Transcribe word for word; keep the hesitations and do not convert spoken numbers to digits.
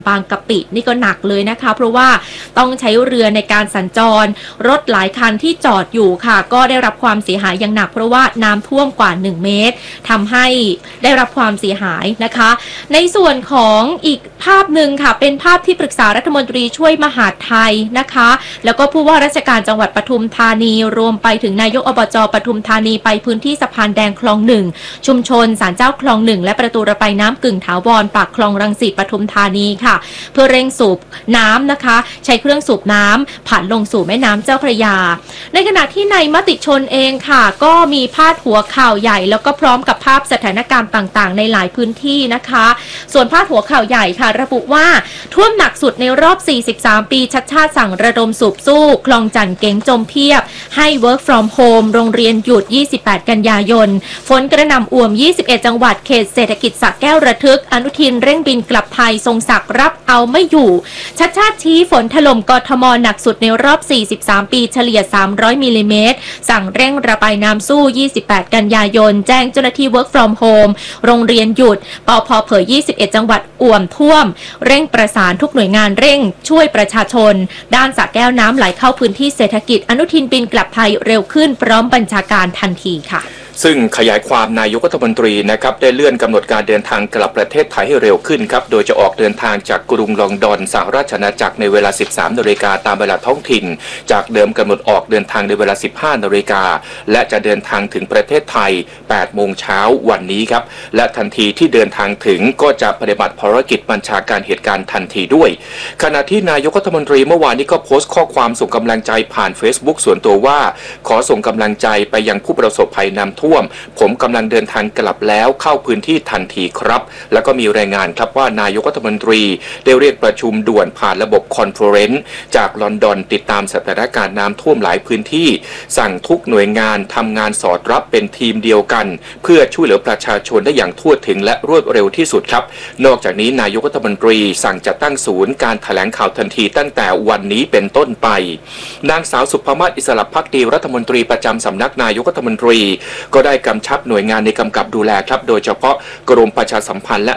บางกะปินี่ก็หนักเลยนะคะเพราะว่าต้องใช้เรือในการสัญจรรถหลายคันที่จอดอยู่ค่ะก็ได้รับความเสียหายอย่างหนักเพราะว่าน้ำท่วมกว่าหนึ่งเมตรทำให้ได้รับความเสียหายนะคะในส่วนของอีกภาพหนึ่งค่ะเป็นภาพที่ปรึกษารัฐมนตรีช่วยมหาดไทยนะคะแล้วก็ผู้ว่าราชการจังหวัดปทุมธานีรวมไปถึงนายกอบจปทุมธานีไปพื้นที่สะพานแดงคลองหนึ่งชุมชนศาลเจ้าคลองหนึ่งและประตูระบายน้ำกึ่งถาวรปากคลองรังสิตปทุมธานีค่ะเพื่อเร่งสูบน้ำนะคะใช้เครื่องสูบน้ำผ่านลงสู่แม่น้ำเจ้าพระยาในขณะที่ในมติชนเองค่ะก็มีพาดหัวข่าวใหญ่แล้วก็พร้อมกับภาพสถานการณ์ต่างๆในหลายพื้นที่นะคะส่วนพาดหัวข่าวใหญ่ค่ะระบุว่าท่วมหนักสุดในรอบสี่สิบสามปีชัดชาติสั่งระดมสูบสู้คลองจันเก๋งจมเพียบให้ work from home โรงเรียนหยุดยี่สิบแปดกันยายนฝนกระหน่ำอ่วมยี่สิบเอ็ดจังหวัดเขตเศรษฐกิจสระแก้วระทึกอนุทินเร่งบินกลับไทยทรงศักดิ์รับเอาไม่อยู่ชัดชาติชี้ฝนถล่มกทมหนักสุดในรอบสี่สิบสามปีเฉลี่ยสามร้อยมิลลิเมตรสั่งเร่งระบายน้ำสู้ยี่สิบแปดกันยายนแจ้งเจ้าหน้าที่ work from home โรงเรียนหยุดปพเผยยี่สิบเอ็ดจังหวัดอ่วมท่วมเร่งประสานทุกหน่วยงานเร่งช่วยประชาชนด้านสระแก้วน้ำไหลเข้าพื้นที่เศรษฐกิจอนุทินบินกลับไทยเร็วขึ้นพร้อมบัญชาการทันทีค่ะซึ่งขยายความนายกรัฐมนตรีนะครับได้เลื่อนกำหนดการเดินทางกลับประเทศไทยให้เร็วขึ้นครับโดยจะออกเดินทางจากกรุงลอนดอนสหราชอาณาจักรในเวลา สิบสามนาฬิกาตามเวลาท้องถิ่นจากเดิมกำหนดออกเดินทางในเวลา สิบห้านาฬิกาและจะเดินทางถึงประเทศไทย แปดโมงเช้าวันนี้ครับและทันทีที่เดินทางถึงก็จะปฏิบัติภารกิจบัญชาการเหตุการณ์ทันทีด้วยขณะที่นายกรัฐมนตรีเมื่อวานนี้ก็โพสต์ข้อความส่งกำลังใจผ่าน Facebook ส่วนตัวว่าขอส่งกำลังใจไปยังผู้ประสบภัยน้ำท่วมผมกำลังเดินทางกลับแล้วเข้าพื้นที่ทันทีครับแล้วก็มีรายงานครับว่านายกรัฐมนตรีได้เรียกประชุมด่วนผ่านระบบคอนเฟอเรนซ์จากลอนดอนติดตามสถานการณ์น้ำท่วมหลายพื้นที่สั่งทุกหน่วยงานทำงานสอดรับเป็นทีมเดียวกันเพื่อช่วยเหลือประชาชนได้อย่างทั่วถึงและรวดเร็วที่สุดครับนอกจากนี้นายกรัฐมนตรีสั่งจัดตั้งศูนย์การแถลงข่าวทันทีตั้งแต่วันนี้เป็นต้นไปนางสาวสุภมาศอิสระภักดีรัฐมนตรีประจำสำนักนายกรัฐมนตรีก็ได้กำชับหน่วยงานในกำกับดูแลครับโดยเฉพาะกรมประชาสัมพันธ์และ